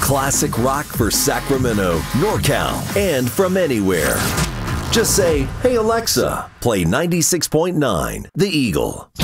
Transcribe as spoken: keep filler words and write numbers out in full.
classic rock for Sacramento, NorCal, and from anywhere. Just say, "Hey Alexa, play ninety-six point nine The Eagle."